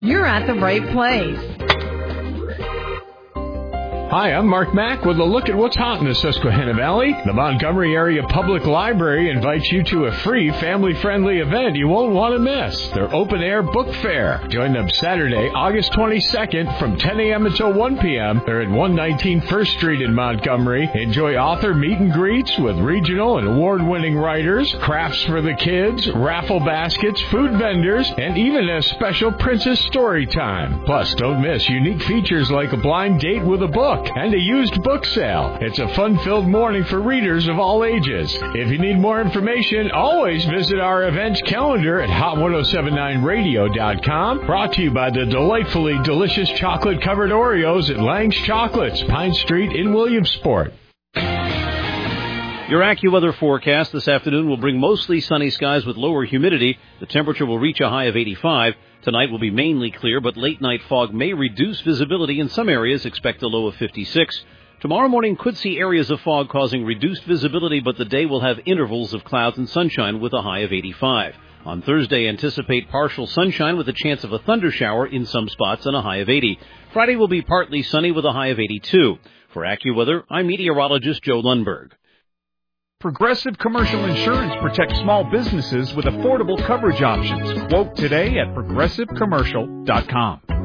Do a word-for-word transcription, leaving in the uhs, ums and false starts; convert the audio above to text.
You're at the right place. Hi, I'm Mark Mack with a look at what's hot in the Susquehanna Valley. The Montgomery Area Public Library invites you to a free family-friendly event you won't want to miss. Their open-air book fair. Join them Saturday, August twenty-second from ten a.m. until one p.m. They're at one nineteen First Street in Montgomery. Enjoy author meet and greets with regional and award-winning writers, crafts for the kids, raffle baskets, food vendors, and even a special Princess Story Time. Plus, don't miss unique features like a blind date with a book and a used book sale. It's a fun-filled morning for readers of all ages. If you need more information, always visit our events calendar at hot ten seventy-nine radio dot com. Brought to you by the delightfully delicious chocolate-covered Oreos at Lang's Chocolates, Pine Street in Williamsport. Your AccuWeather forecast this afternoon will bring mostly sunny skies with lower humidity. The temperature will reach a high of eighty-five. Tonight will be mainly clear, but late-night fog may reduce visibility in some areas. Expect a low of fifty-six. Tomorrow morning could see areas of fog causing reduced visibility, but the day will have intervals of clouds and sunshine with a high of eighty-five. On Thursday, anticipate partial sunshine with a chance of a thunder shower in some spots and a high of eighty. Friday will be partly sunny with a high of eighty-two. For AccuWeather, I'm meteorologist Joe Lundberg. Progressive Commercial Insurance protects small businesses with affordable coverage options. Quote today at progressive commercial dot com.